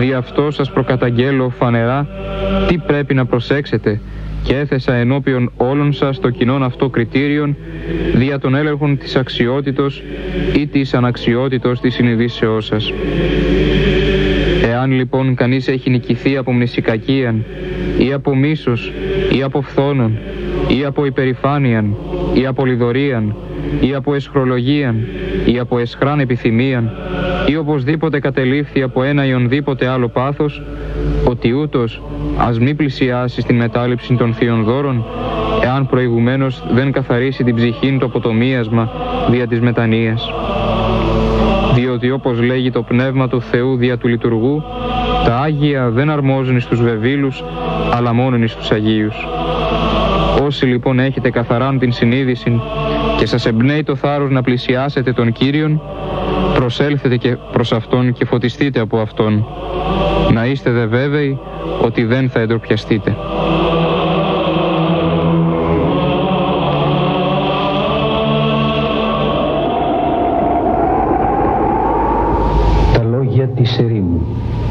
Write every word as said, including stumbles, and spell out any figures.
Δι' αυτό σας προκαταγγέλλω φανερά τι πρέπει να προσέξετε και έθεσα ενώπιον όλων σας το κοινόν αυτό κριτήριον δια των έλεγχων της αξιότητος ή της αναξιότητος της συνειδήσεώς σας. Εάν λοιπόν κανείς έχει νικηθεί από μνησικακίαν ή από μίσος ή από φθόνον ή από υπερηφάνειαν ή από λιδωρίαν ή από εσχρολογίαν ή από εσχράν επιθυμίαν ή οπωσδήποτε κατελήφθη από ένα ή ονδήποτε άλλο πάθος, ότι ούτως ας μη πλησιάσει στην μετάληψη των θείων δώρων, εάν προηγουμένως δεν καθαρίσει την ψυχήν το από το μίασμα δια της μετανοίας. Διότι όπως λέγει το Πνεύμα του Θεού δια του λειτουργού, τα Άγια δεν αρμόζουν εις τους βεβήλους, αλλά μόνον εις τους Αγίους. Όσοι λοιπόν έχετε καθαράν την συνείδηση και σας εμπνέει το θάρρος να πλησιάσετε τον Κύριον, προσέλθετε και προς Αυτόν και φωτιστείτε από Αυτόν. Να είστε δε βέβαιοι ότι δεν θα εντροπιαστείτε. Τα λόγια της ερήμου.